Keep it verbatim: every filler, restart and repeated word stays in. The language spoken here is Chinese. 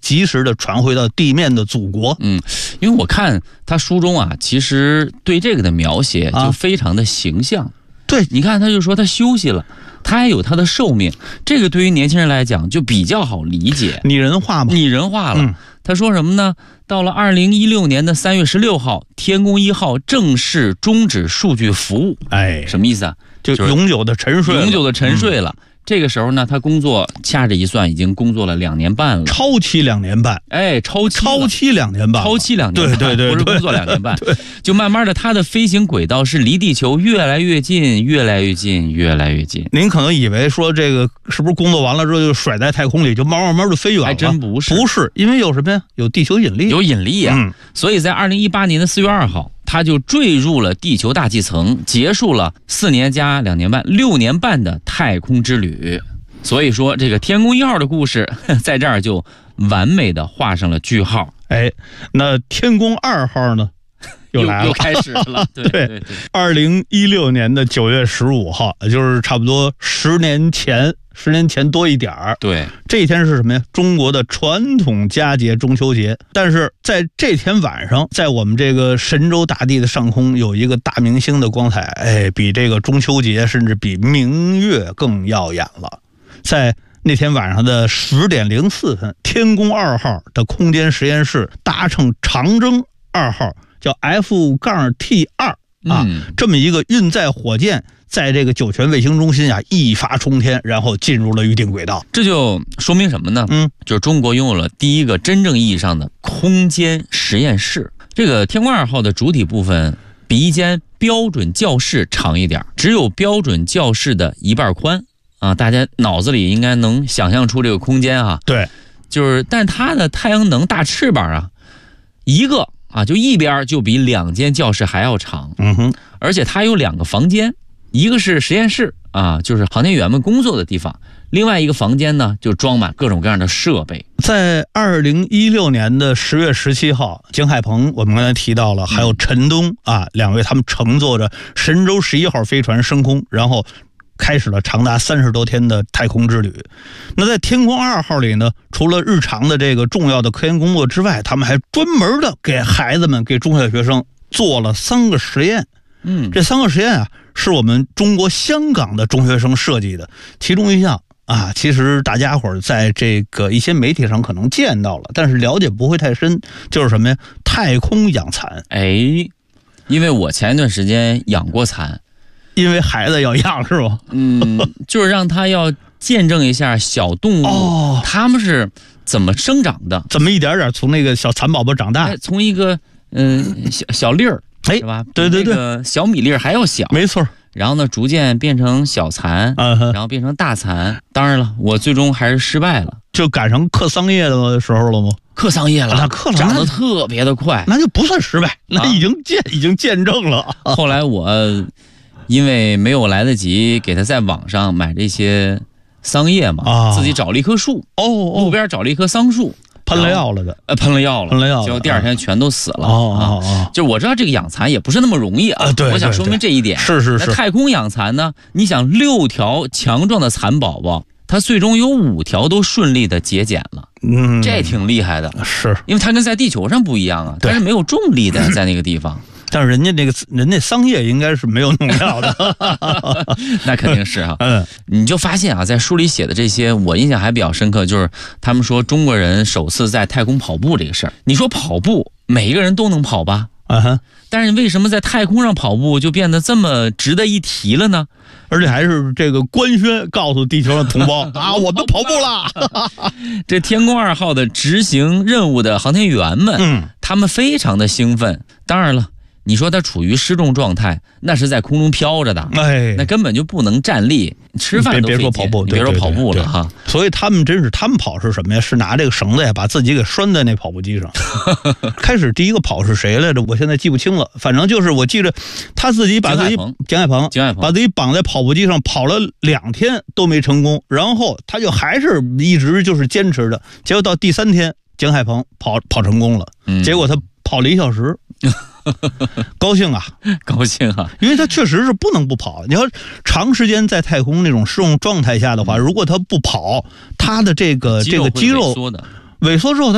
及时的传回到地面的祖国。 嗯，因为我看他书中啊，其实对这个的描写就非常的形象。啊、 对， 你看他就说他休息了，他还有他的寿命，这个对于年轻人来讲就比较好理解， 拟人化嘛， 拟人化了。嗯、他说什么呢？到了二零一六年的三月十六号，天宫一号正式终止数据服务。 哎， 什么意思啊？ 就永久的沉睡了， 永久的沉睡了。嗯、这个时候呢，他工作掐指一算，已经工作了两年半了， 超期两年半， 哎，超期超期两年半， 超期两年半， 对对对， 不是工作两年半，就慢慢的，他的飞行轨道是离地球越来越近，越来越近，越来越近。 您可能以为说这个是不是工作完了之后就甩在太空里，就慢慢慢就飞远了？ 还真不是， 不是，因为有什么呀？有地球引力， 有引力呀、啊。 嗯， 所以在二零一八年的四月二号。他就坠入了地球大气层，结束了四年加两年半、六年半的太空之旅。所以说，这个天宫一号的故事在这儿就完美的画上了句号。 哎，那天宫二号呢？又来了， 又开始了。对对对， 二零一六年的九月十五号，也就是差不多十年前。十年前多一点儿， 对， 这一天是什么呀？中国的传统佳节中秋节。但是在这天晚上，在我们这个神州大地的上空，有一个大明星的光彩，哎，比这个中秋节甚至比明月更耀眼了。在那天晚上的十点零四分，天宫二号的空间实验室搭乘长征二号，叫 F T 二啊、嗯，这么一个运载火箭。在这个酒泉卫星中心啊，一发冲天，然后进入了预定轨道。 这就说明什么呢？嗯，就是中国拥有了第一个真正意义上的空间实验室。这个天宫二号的主体部分比一间标准教室长一点，只有标准教室的一半宽啊。大家脑子里应该能想象出这个空间啊。 对， 就是，但它的太阳能大翅膀啊，一个啊就一边就比两间教室还要长。 嗯哼， 而且它有两个房间。一个是实验室啊，就是航天员们工作的地方；另外一个房间呢，就装满各种各样的设备。 在二零一六年的十月十七号，景海鹏我们刚才提到了，还有陈东啊，两位他们乘坐着神舟十一号飞船升空，然后开始了长达三十多天的太空之旅。那在天宫二号里呢，除了日常的这个重要的科研工作之外，他们还专门的给孩子们、给中小学生做了三个实验。 嗯， 这三个实验啊，是我们中国香港的中学生设计的。其中一项啊，其实大家伙在这个一些媒体上可能见到了，但是了解不会太深，就是什么呀？太空养蚕。 哎，因为我前一段时间养过蚕， 因为孩子要养是吧？ 嗯，就是让他要见证一下小动物， 哦， 他们是怎么生长的， 怎么一点点从那个小蚕宝宝长大， 哎、从一个嗯小小粒儿。 哎， 是吧？ 对对对， 那个小米粒还要小， 没错。 然后呢，逐渐变成小蚕， 嗯、 然后变成大蚕。当然了，我最终还是失败了， 就赶上刻桑叶的时候了吗？ 刻桑叶了， 那刻了， 长得特别的快， 那就不算失败，那已经见、啊、已经见证了。 后来我因为没有来得及给他在网上买这些桑叶嘛， 啊、 自己找了一棵树， 哦， 路边找了一棵桑树。 喷了药了的， 呃，喷了药了， 喷了药了， 结果第二天全都死了。 哦哦哦， 就我知道这个养蚕也不是那么容易啊。 对， 我想说明这一点。 是是是。 那太空养蚕呢？你想六条强壮的蚕宝宝，它最终有五条都顺利的节俭了。 嗯， 这挺厉害的。 是， 因为它跟在地球上不一样啊，它是没有重力的，在那个地方。 但是人家那个人家桑叶应该是没有农药的， 那肯定是哈、啊。 嗯， 你就发现啊，在书里写的这些，我印象还比较深刻，就是他们说中国人首次在太空跑步这个事儿。你说跑步，每一个人都能跑吧？ 啊哈。 但是为什么在太空上跑步就变得这么值得一提了呢？ 而且还是这个官宣告诉地球上同胞啊，我们跑步了。 这天宫二号的执行任务的航天员们， 嗯， 他们非常的兴奋。当然了。你说他处于失重状态，那是在空中飘着的， 哎， 那根本就不能站立，吃饭都别别说跑步， 别说跑步了哈。 所以他们真是，他们跑是什么呀？是拿这个绳子呀，把自己给拴在那跑步机上。开始第一个跑是谁来着？我现在记不清了，反正就是我记着，他自己把自己蒋海鹏， 蒋海鹏把自己绑在跑步机上跑了两天都没成功，然后他就还是一直就是坚持的，结果到第三天，蒋海鹏跑跑成功了， 嗯、 结果他跑了一小时。高兴啊， 高兴啊！ 因为他确实是不能不跑。你要长时间在太空那种失重状态下的话，如果他不跑，他的这个这个肌肉萎缩的萎缩之后。